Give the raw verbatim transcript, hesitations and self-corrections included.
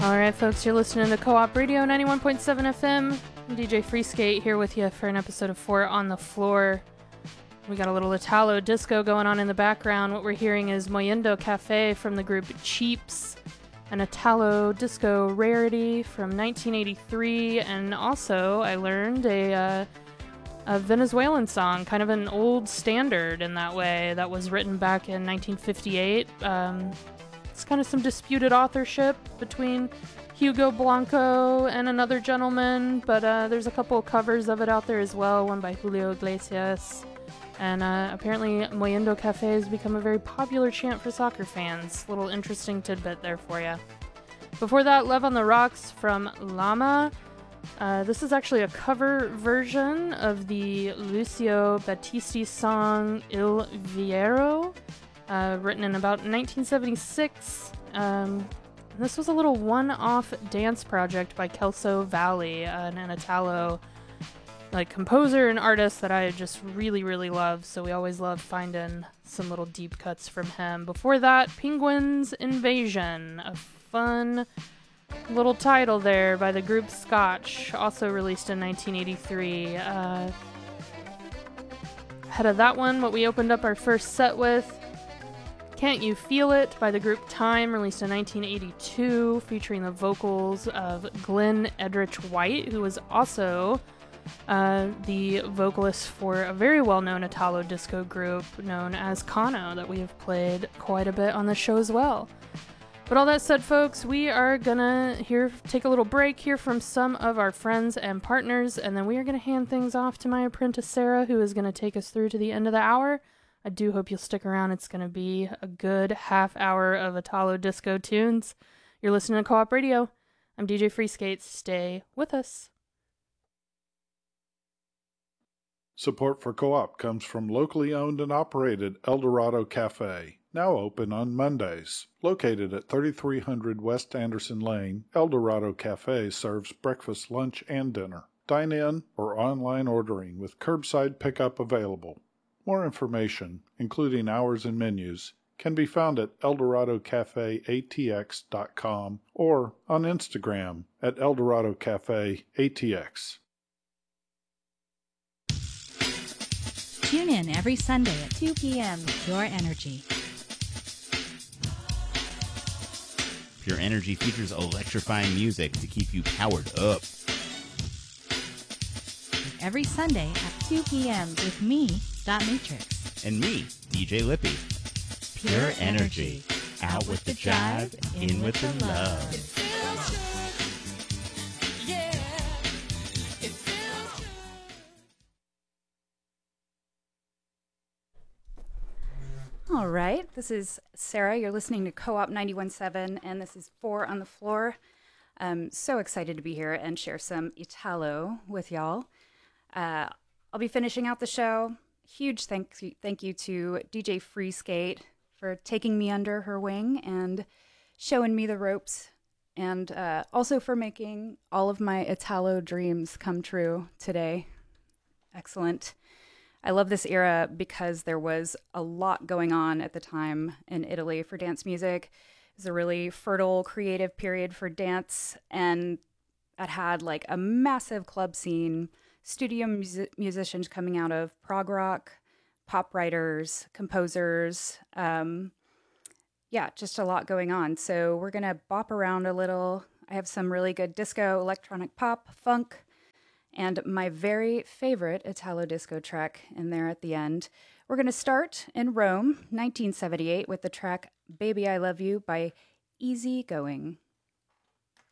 All right, folks, you're listening to Co-op Radio ninety-one point seven F M. I'm D J Freeskate here with you for an episode of Four on the Floor. We got a little Italo disco going on in the background. What we're hearing is Moyendo Cafe from the group Cheaps, an Italo disco rarity from nineteen eighty-three, and also I learned a uh, a Venezuelan song, kind of an old standard in that way, that was written back in nineteen fifty-eight. Um, it's kind of some disputed authorship between Hugo Blanco and another gentleman, but uh, there's a couple of covers of it out there as well, one by Julio Iglesias. And uh, apparently Moyendo Cafe has become a very popular chant for soccer fans. Little interesting tidbit there for you. Before that, Love on the Rocks from Llama. Uh, this is actually a cover version of the Lucio Battisti song Il Viero, uh, written in about nineteen seventy-six. Um, this was a little one-off dance project by Kelso Valley, uh, an Italo like composer and artist that I just really, really love. So we always love finding some little deep cuts from him. Before that, Penguins Invasion, a fun little title there by the group Scotch, also released in nineteen eighty-three. Uh, ahead of that one, what we opened up our first set with, Can't You Feel It by the group Time, released in nineteen eighty-two, featuring the vocals of Glenn Edrich White, who was also uh, the vocalist for a very well-known Italo disco group known as Kano that we have played quite a bit on the show as well. But all that said, folks, we are gonna here take a little break, hear from some of our friends and partners, and then we are gonna hand things off to my apprentice Sarah, who is gonna take us through to the end of the hour. I do hope you'll stick around. It's gonna be a good half hour of Italo disco tunes. You're listening to Co-op Radio. I'm D J Freeskate. Stay with us. Support for Co-op comes from locally owned and operated El Dorado Cafe, now open on Mondays. Located at thirty-three hundred West Anderson Lane, El Dorado Cafe serves breakfast, lunch, and dinner. Dine in or online ordering with curbside pickup available. More information, including hours and menus, can be found at el dorado cafe a t x dot com or on Instagram at El Dorado Cafe A T X. Tune in every Sunday at two p.m. Pure Energy. Pure Energy features electrifying music to keep you powered up. Every Sunday at two p.m. with me, Dot Matrix. And me, D J Lippy. Pure, Pure Energy. Energy. Out with the jive, in with the love. All right, this is Sarah. You're listening to Co-op ninety-one point seven, and this is Four on the Floor. I'm so excited to be here and share some Italo with y'all. Uh, I'll be finishing out the show. Huge thank you, thank you to D J Freeskate for taking me under her wing and showing me the ropes, and uh, also for making all of my Italo dreams come true today. Excellent. I love this era because there was a lot going on at the time in Italy for dance music. It was a really fertile, creative period for dance, and it had like a massive club scene, studio music- musicians coming out of prog rock, pop writers, composers. Um, yeah, just a lot going on. So we're going to bop around a little. I have some really good disco, electronic pop, funk, and my very favorite Italo disco track in there at the end. We're going to start in Rome, nineteen seventy-eight, with the track Baby I Love You by Easy Going.